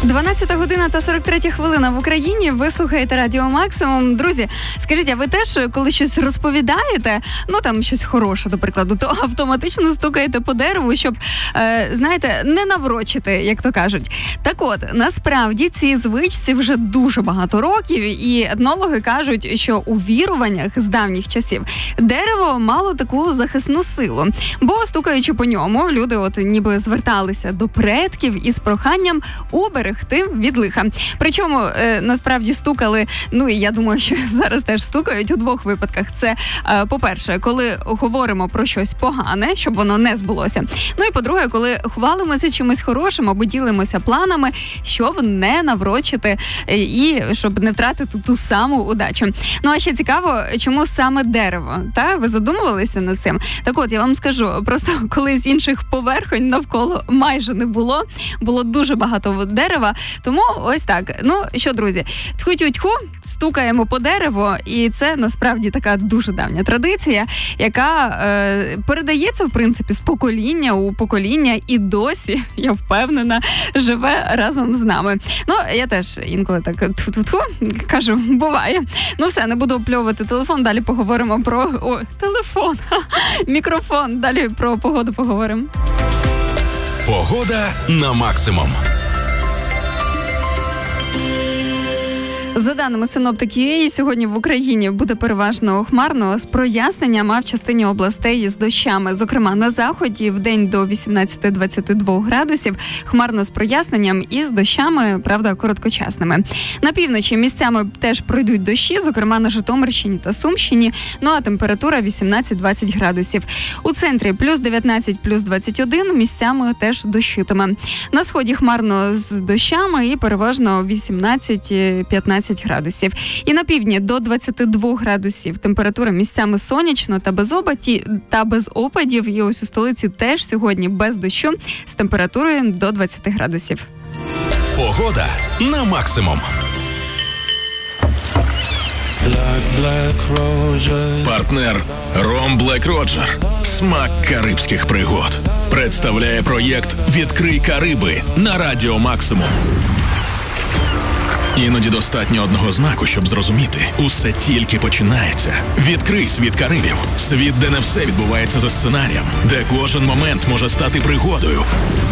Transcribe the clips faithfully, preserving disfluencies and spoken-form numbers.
дванадцята година та сорок третя хвилина в Україні. Ви слухаєте Радіо Максимум. Друзі, скажіть, а ви теж, коли щось розповідаєте, ну там щось хороше, до прикладу, то автоматично стукаєте по дереву, щоб, е, знаєте, не наврочити, як то кажуть. Так от, насправді ці звичці вже дуже багато років, і етнологи кажуть, що у віруваннях з давніх часів дерево мало таку захисну силу. Бо, стукаючи по ньому, люди от ніби зверталися до предків із проханням уберегти від лиха. Причому, е, насправді, стукали, ну і я думаю, що зараз теж стукають у двох випадках. Це, е, по-перше, коли говоримо про щось погане, щоб воно не збулося. Ну і по-друге, коли хвалимося чимось хорошим або ділимося планами, щоб не наврочити і щоб не втратити ту саму удачу. Ну а ще цікаво, чому саме дерево? Та? Ви задумувалися над цим? Так от, я вам скажу, просто коли з інших поверхонь навколо майже не було, було дуже багато дерева, тому ось так. Ну що, друзі, тьху-тьху-тьху, стукаємо по дереву, і це насправді така дуже давня традиція, яка е, передається, в принципі, з покоління у покоління і досі, я впевнена, живе разом з нами. Ну, я теж інколи так тьху-тьху-тьху кажу, буває. Ну все, не буду опльовувати телефон, далі поговоримо про... О, телефон, мікрофон, далі про погоду поговоримо. Погода на максимум. За даними синоптики, сьогодні в Україні буде переважно хмарно з проясненням, а в частині областей з дощами. Зокрема, на заході в день до вісімнадцять-двадцять два градусів, хмарно з проясненням і з дощами, правда, короткочасними. На півночі місцями теж пройдуть дощі, зокрема на Житомирщині та Сумщині, ну а температура вісімнадцять-двадцять градусів. У центрі плюс дев'ятнадцять, плюс двадцять один, місцями теж дощитиме. На сході хмарно з дощами і переважно вісімнадцять-п'ятнадцять градусів. І на півдні до двадцять два градусів. Температура місцями сонячно та без опаді, та без опадів. І ось у столиці теж сьогодні без дощу з температурою до двадцять градусів. Погода на максимум. Партнер Ром Блек Роджер. Смак карибських пригод. Представляє проєкт «Відкрий Кариби» на Радіо Максимум. Іноді достатньо одного знаку, щоб зрозуміти. Усе тільки починається. Відкрий світ Карибів. Світ, де не все відбувається за сценарієм. Де кожен момент може стати пригодою.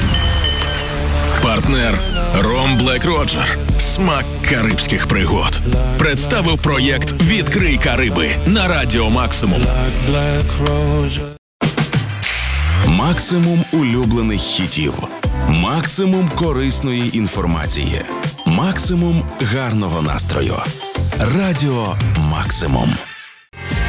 Партнер Ром Блек Роджер. Смак карибських пригод. Представив проєкт «Відкрий Кариби» на Радіо Максимум. Максимум улюблених хітів. Максимум корисної інформації. Максимум гарного настрою. Радіо Максимум.